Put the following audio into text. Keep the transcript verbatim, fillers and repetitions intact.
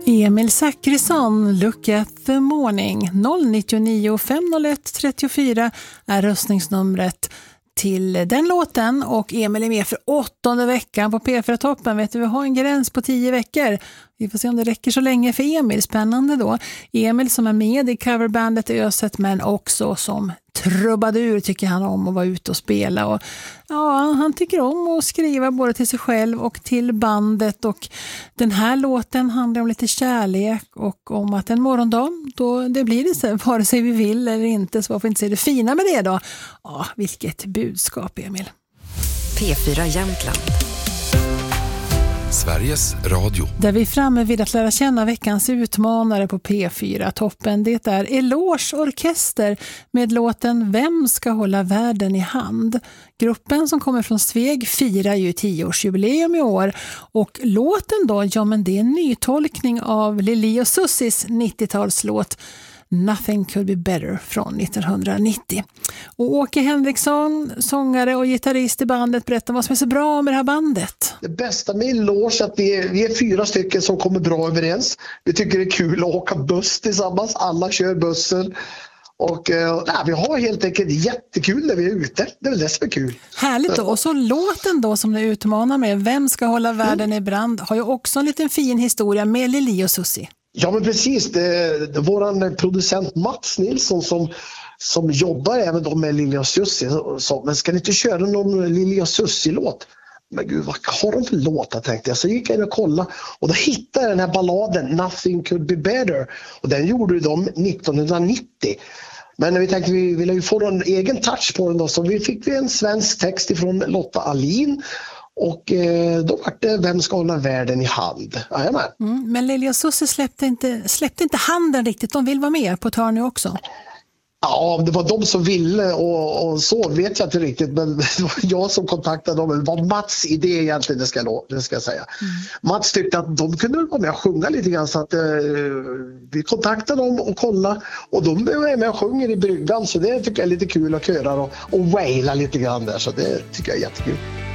Emil Zachrisson, Look at the Morning. noll nio nio fem noll ett tre fyra är röstningsnumret till den låten, och Emil är med för åttonde veckan på P fyra-toppen. Vet du, vi har en gräns på tio veckor. Vi får se om det räcker så länge för Emil. Spännande då. Emil som är med i coverbandet Öset, men också som trubadur tycker han om att vara ute och spela. Och ja, han tycker om att skriva både till sig själv och till bandet. Och den här låten handlar om lite kärlek och om att en morgondag, då det blir det så, vare sig vi vill eller inte, så varför inte se det fina med det då? Ja, vilket budskap, Emil. P fyra Jämtland. Sveriges Radio. Där vi är framme vid att lära känna veckans utmanare på P fyra-toppen. Det är Eloge Orkester med låten Vem ska hålla världen i hand? Gruppen som kommer från Sveg firar ju tioårsjubileum i år. Och låten då, ja men det är en nytolkning av Lili och Sussis nittiotalslåt Nothing Could Be Better från nittonhundranittio. Och Åke Henriksson, sångare och gitarrist i bandet, berättar vad som är så bra med det här bandet. Det bästa med Eloge är att vi är, vi är fyra stycken som kommer bra överens. Vi tycker det är kul att åka buss tillsammans. Alla kör bussen. Och eh, nej, vi har helt enkelt jättekul när vi är ute. Det är väl det som är kul. Härligt då. Och så låten då som du utmanar med, Vem ska hålla världen mm. i brand, har ju också en liten fin historia med Lili och Sussi. Ja men precis, det, det, våran producent Mats Nilsson som, som jobbar även då med Lili och Sussi sa, men ska ni inte köra någon Lili och Sussi-låt? Men gud, vad har de för låtar, tänkte jag. Så gick jag in och kollade och då hittade jag den här balladen Nothing Could Be Better, och den gjorde de nittonhundranittio. Men vi tänkte vi ville ju få en egen touch på den då, så vi fick vi en svensk text ifrån Lotta Alin. Och eh, då var det Vem ska hålla världen i hand? Mm, men Lili och Sussi släppte inte, släppte inte handen riktigt. De vill vara med på ett hörn nu också. Ja, det var de som ville och, och så vet jag inte riktigt. Men det var jag som kontaktade dem. Det var Mats idé egentligen, det ska, det ska jag säga. Mm. Mats tyckte att de kunde vara med och sjunga lite grann. Så att eh, vi kontaktade dem och kollade. Och de är med och sjunger i bryggan. Så det tycker jag är lite kul att köra och, och waila lite grann där. Så det tycker jag är jättekul.